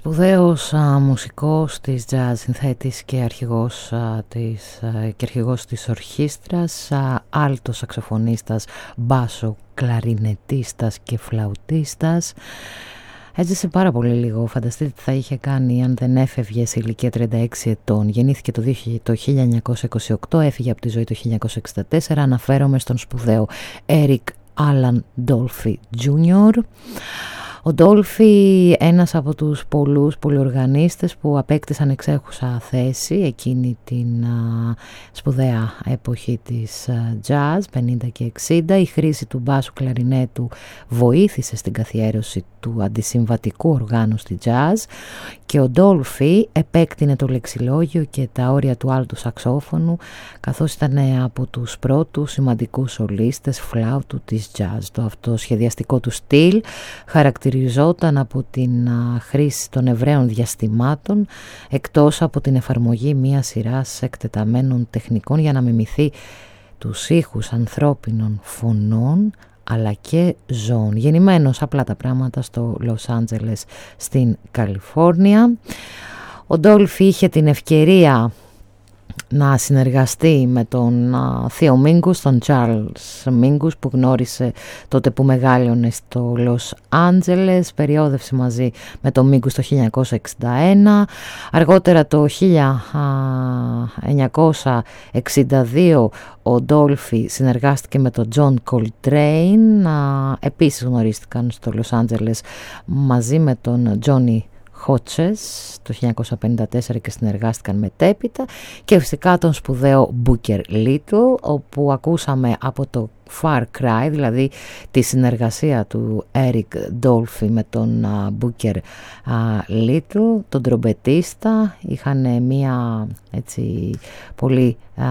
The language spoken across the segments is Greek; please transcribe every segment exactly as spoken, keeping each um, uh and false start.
Σπουδαίος α, μουσικός της jazz συνθέτης και αρχηγός, α, της, α, και αρχηγός της ορχήστρας, α, άλτος σαξοφωνίστας, μπάσο, κλαρινετίστας και φλαουτίστας. Έζησε πάρα πολύ λίγο. Φανταστείτε τι θα είχε κάνει αν δεν έφευγε σε ηλικία τριάντα έξι ετών. Γεννήθηκε το χίλια εννιακόσια είκοσι οκτώ, έφυγε από τη ζωή το χίλια εννιακόσια εξήντα τέσσερα. Αναφέρομαι στον σπουδαίο Eric Alan Dolphy τζούνιορ. Ο Ντόλφι, ένας από τους πολλούς πολυοργανίστες που απέκτησαν εξέχουσα θέση εκείνη την α, σπουδαία εποχή της α, jazz, πενήντα και εξήντα. Η χρήση του μπάσου κλαρινέτου βοήθησε στην καθιέρωση του αντισυμβατικού οργάνου στη jazz και ο Ντόλφι επέκτηνε το λεξιλόγιο και τα όρια του άλτου σαξόφωνου, καθώς ήταν από τους πρώτους σημαντικούς σολίστες φλάουτου της jazz. Το αυτοσχεδιαστικό του στυλ χαρακτηριζόταν από την α, χρήση των ευραίων διαστημάτων, εκτός από την εφαρμογή μιας σειράς εκτεταμένων τεχνικών για να μιμηθεί τους ήχους ανθρώπινων φωνών αλλά και ζώων. Γεννημένος, απλά τα πράγματα, στο Λος Άντζελες στην Καλιφόρνια. Ο Ντόλφι είχε την ευκαιρία να συνεργαστεί με τον α, θείο Μίνγκους, τον Τσάρλς Μίνγκους, που γνώρισε τότε που μεγάλωνε στο Λος Άντζελες. Περιόδευσε μαζί με τον Μίνγκους το χίλια εννιακόσια εξήντα ένα. Αργότερα το χίλια εννιακόσια εξήντα δύο ο Ντόλφι συνεργάστηκε με τον Τζον Κολτρέιν. Επίσης γνωρίστηκαν στο Λος Άντζελες μαζί με τον Τζόνι Χότσες το χίλια εννιακόσια πενήντα τέσσερα και συνεργάστηκαν μετέπειτα, και φυσικά τον σπουδαίο Booker Little, όπου ακούσαμε από το Far Cry, δηλαδή τη συνεργασία του Eric Dolphy με τον uh, Booker uh, Little, τον τρομπετίστα. Είχαν μία έτσι πολύ uh,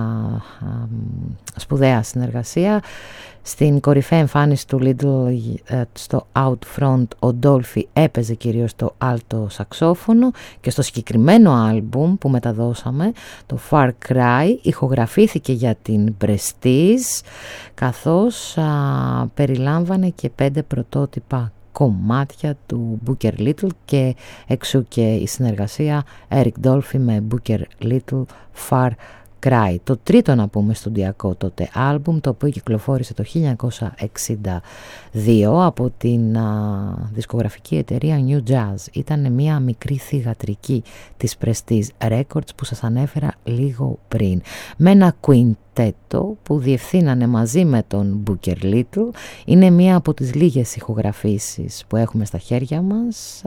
uh, σπουδαία συνεργασία. Στην κορυφαία εμφάνιση του Little στο Out Front, ο Dolphy έπαιζε κυρίως το άλτο σαξόφωνο, και στο συγκεκριμένο άλμπουμ που μεταδώσαμε, το Far Cry, ηχογραφήθηκε για την Prestige, καθώς α, περιλάμβανε και πέντε πρωτότυπα κομμάτια του Booker Little, και εξού και η συνεργασία Eric Dolphy με Booker Little, Far Cry. Το τρίτο, να πούμε, στοντιακό τότε άλμπουμ, το οποίο κυκλοφόρησε το χίλια εννιακόσια εξήντα δύο από την α, δισκογραφική εταιρεία New Jazz. Ήταν μια μικρή θυγατρική της Prestige Records που σας ανέφερα λίγο πριν, με ένα quintetto που διευθύνανε μαζί με τον Booker Little. Είναι μία από τις λίγες ηχογραφήσεις που έχουμε στα χέρια μας.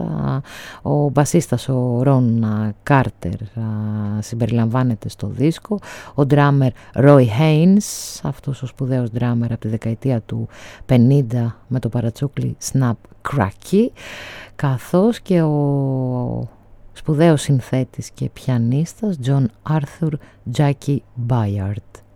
Ο μπασίστας ο Ρον Κάρτερ συμπεριλαμβάνεται στο δίσκο, ο drummer Roy Haynes, αυτός ο σπουδαίος drummer από τη δεκαετία του πενήντα με το παρατσούκλι Snap Cracky, καθώς και ο σπουδαίος συνθέτης και πιανίστας John Arthur Jackie Bayard.